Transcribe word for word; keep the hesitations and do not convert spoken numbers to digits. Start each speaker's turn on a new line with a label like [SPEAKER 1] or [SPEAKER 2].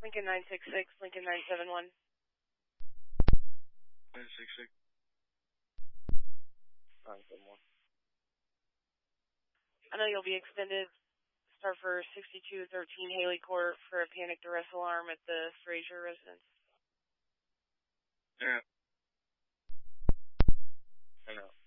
[SPEAKER 1] Lincoln nine six six, Lincoln nine seven one.
[SPEAKER 2] nine six six.
[SPEAKER 3] nine seven one.
[SPEAKER 1] I know you'll be extended. Start for sixty-two thirteen Haley Court for a panic arrest alarm at the Fraser residence.
[SPEAKER 2] Yeah.
[SPEAKER 3] I know.